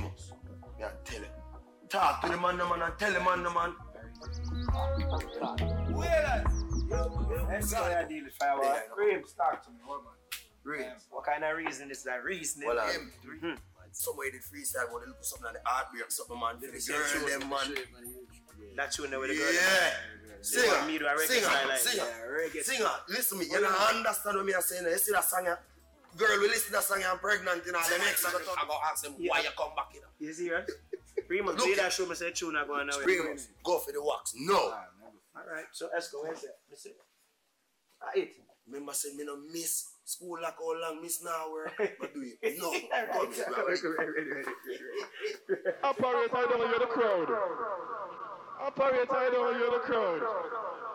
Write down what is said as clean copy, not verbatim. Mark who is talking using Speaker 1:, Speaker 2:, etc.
Speaker 1: Remus. Yeah, tell him. Talk to the man, and tell the man, man.
Speaker 2: Let's go and deal with Firewall. Remus, talk to me, what man?
Speaker 1: Remus.
Speaker 2: What kind of reason is that reasoning?
Speaker 1: Well, somebody did freestyle, but they look for something on the heartbreak, something, man. The girl, them, man.
Speaker 2: That tune there with the girl.
Speaker 1: Yeah. Singer.
Speaker 2: Singer.
Speaker 1: Singer. Listen to me. You don't understand what I'm saying. You see that song, girl, we listen to that song, I'm pregnant, you know. The next I go ask them why you come back, you know.
Speaker 2: You see, right? Remus, play that show, me say tune not going now.
Speaker 1: Remus, go for the wax. No.
Speaker 2: Alright, so let's go. Where's that? Listen. It.
Speaker 1: Remember, say, me no miss school like how long, miss now work. But do it. No.
Speaker 3: Operator, I don't hear the crowd. Operator, I don't hear the crowd.